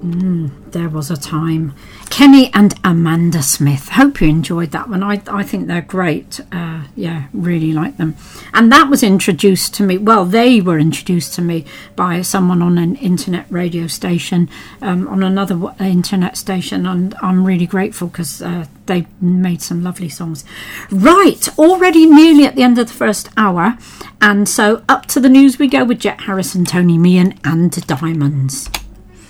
There Was a Time. Kenny and Amanda Smith. Hope you enjoyed that one. I think they're great. Yeah, really like them. And that was introduced to me, well, they were introduced to me by someone on an internet radio station, on another internet station, and I'm really grateful because they made some lovely songs. Right, already nearly at the end of the first hour, and so up to the news we go with Jet Harrison, Tony Meehan and Diamonds.